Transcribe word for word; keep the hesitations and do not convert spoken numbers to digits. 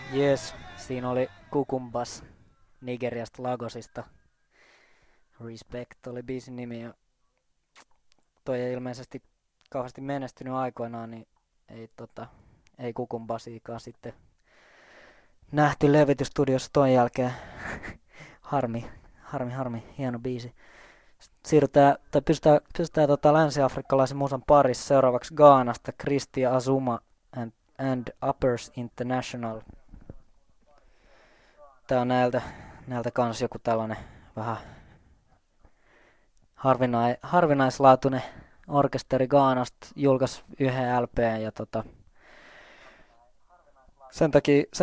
Yes, siinä oli Kukumbas Nigeriasta Lagosista. Respect oli biisin nimi ja toi ei ilmeisesti kauheasti menestynyt aikoinaan, niin ei, tota, ei Kukumbasiikaan sitten nähty levytysstudiossa ton jälkeen. harmi, harmi, harmi, hieno biisi. Siirrytään, tai pysytään, pysytään tota länsi-afrikkalaisen musan parissa seuraavaksi Ghanasta Christy Azuma and, and Uppers International. Tää on näiltä, näiltä kans joku tällainen vähän harvinai, harvinaislaatuinen orkesteri Ghanasta, julkaisi yhden L P:n ja tota, sen takia, sen